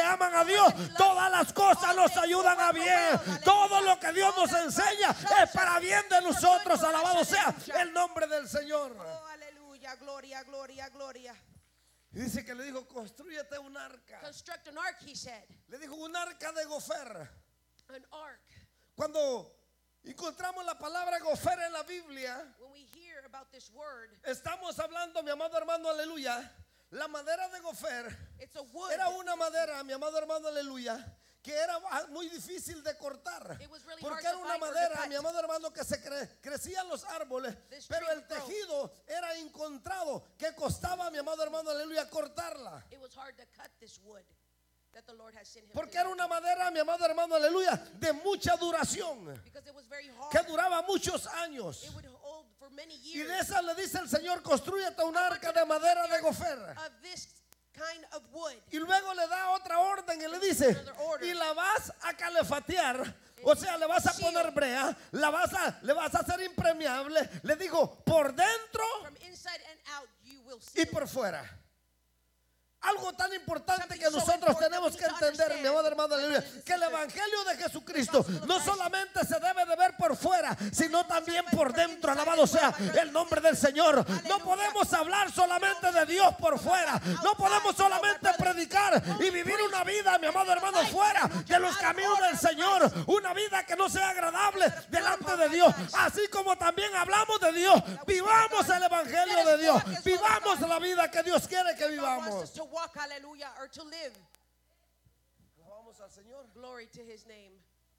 aman a Dios, todas las cosas nos ayudan a bien. Todo lo que Dios nos enseña es para bien de nosotros. Alabado sea el nombre del Señor. Oh, aleluya, gloria, gloria, gloria. Y dice que le dijo, construyete un arca. Construct an ark, he said. Le dijo un arca de gofer. An ark. Cuando encontramos la palabra gofer en la Biblia, When we hear about this word, estamos hablando, mi amado hermano, aleluya. La madera de gofer it's a wood. era una madera, mi amado hermano, aleluya, que era muy difícil de cortar. It was really Porque hard era to una find or to madera, cut. mi amado hermano, que se crecían los árboles, This pero tree el would grow. tejido era encontrado, que costaba, mi amado hermano, aleluya, cortarla. It was hard to cut this wood that the Lord has sent him Porque to era do. una madera, mi amado hermano, aleluya, de mucha duración, Because it was very hard. que duraba muchos años. It would hold for many Y years. de esa le dice el Señor, construyete un arca de madera de gofer. Of this kind of wood. Y luego le da otra orden y le dice, y la vas a calefatear, o sea, le vas a poner brea, le vas a hacer impermeable, le digo, por dentro From inside and out, you will y see. por fuera. Algo tan importante que nosotros tenemos que entender, mi amado hermano, aleluya, que el evangelio de Jesucristo no solamente se debe de ver por fuera, sino también por dentro. Alabado sea el nombre del Señor. No podemos hablar solamente de Dios por fuera. No podemos solamente predicar y vivir una vida, mi amado hermano, fuera de los caminos del Señor. Una vida que no sea agradable delante de Dios. Así como también hablamos de Dios, vivamos el evangelio de Dios. Vivamos la vida que Dios quiere que God wants us vivamos. to walk, hallelujah, or to live. Alabamos al Señor. Glory to his name.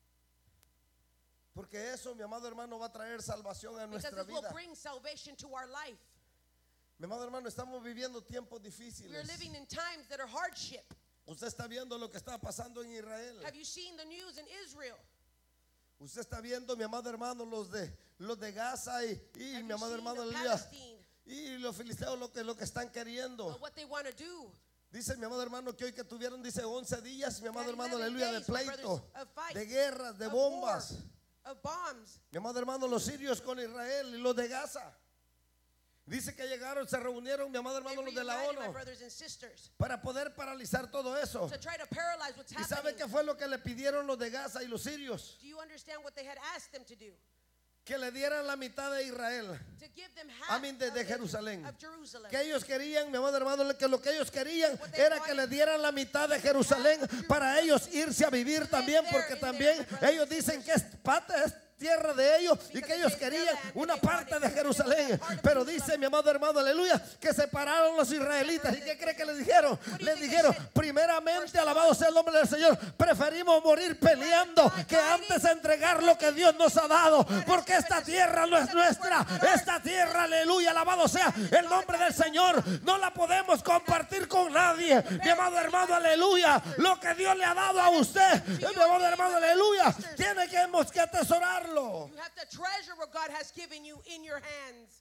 Porque eso, mi amado hermano, va a traer salvación a Because nuestra this will vida. bring salvation to our life. Mi amado hermano, estamos viviendo tiempos We are difíciles. living in times that are hardship. Usted está viendo lo que está pasando en Israel. Have you seen the news in Israel? Usted está viendo, mi amado hermano, los de Gaza y Have mi you amado seen hermano the Elías Palestine? y los filisteos lo que están queriendo. What they want to do. Dice mi amado hermano que hoy que tuvieron, dice 11 días, mi amado And hermano, 11 aleluya, de days, my pleito, brothers, of fight, de guerras, de of bombas. war, of bombs. Mi amado hermano, los sirios con Israel y los de Gaza. Dice que llegaron, se reunieron, mi amado They hermano, los de la reunited, my ONU, brothers and sisters, para poder paralizar todo eso. to try to paralyze what's ¿Y sabe happening. qué fue lo que le pidieron los de Gaza y los sirios? Do you understand what they had asked them to do? Que le dieran la mitad de Israel. To give them half de Jerusalén. of Jerusalem. Que ellos querían, mi amado hermano, que lo que ellos querían era que le dieran la mitad de Jerusalén para ellos irse a vivir también, porque también ellos dicen que es tierra de ellos y que ellos querían una parte de Jerusalén. Pero dice mi amado hermano, aleluya, que separaron los israelitas. ¿Y qué cree que les dijeron? Les dijeron, primeramente, alabado sea el nombre del Señor, preferimos morir peleando que antes entregar lo que Dios nos ha dado, porque esta tierra no es nuestra. Esta tierra, aleluya, alabado sea el nombre del Señor, no la podemos compartir con nadie. Mi amado hermano, aleluya, lo que Dios le ha dado a usted, mi amado hermano, aleluya, tenemos que atesorarlo. You have to treasure what God has given you in your hands.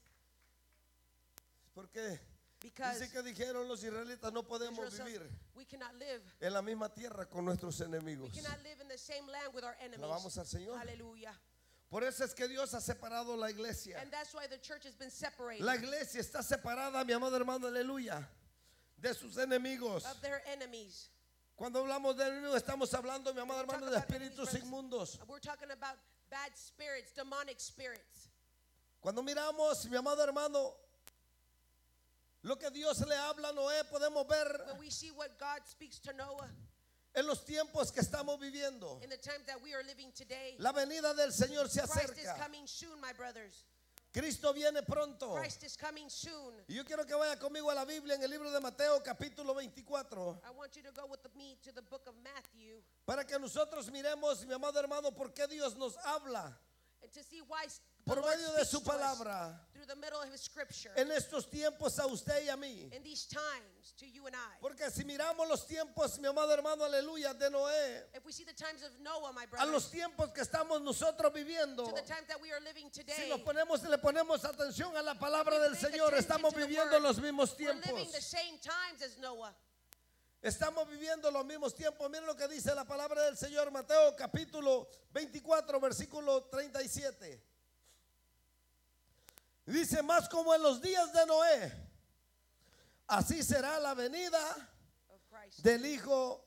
Porque Because dice que dijeron los israelitas, no podemos Israel says, vivir we cannot live. en la misma tierra con nuestros enemigos. We cannot live in the same land with our enemies. Alabamos al Señor. Hallelujah. Por eso es que Dios ha separado la iglesia. And that's why the church has been separated La iglesia está separada, mi amado hermano, aleluya, de sus enemigos. of their enemies. Cuando hablamos de enemigos, estamos hablando, mi amado When we hermano, talk de about espíritus enemies, inmundos. We're talking about bad spirits, demonic spirits. Cuando miramos, mi amado hermano, lo que Dios le habla a Noé, podemos ver When we see what God speaks to Noah en los tiempos que estamos viviendo. in the times that we are living today, La venida del Señor se Christ is acerca. coming soon, my brothers. Cristo viene pronto. Christ is coming soon. Y yo quiero que vaya conmigo a la Biblia en el libro de Mateo capítulo 24 I want you to go with me to the book of Matthew para que nosotros miremos, mi amado hermano, por qué Dios nos habla and to see why the por Lord medio de speaks su to us palabra through the middle of his scripture en estos tiempos a usted y a mí. in these times to you and I. Porque si miramos los tiempos, mi amado hermano, aleluya, de Noé, If we see the times of Noah, my a los brothers, tiempos que estamos nosotros viviendo, to the times that we are living si today, le ponemos atención a la palabra we del pay Señor, attention estamos to the viviendo word, los mismos we're tiempos. living the same times as Noah. Estamos viviendo los mismos tiempos. Miren lo que dice la palabra del Señor, Mateo capítulo 24, versículo 37. Dice, más como en los días de Noé, así será la venida Of Christ. del Hijo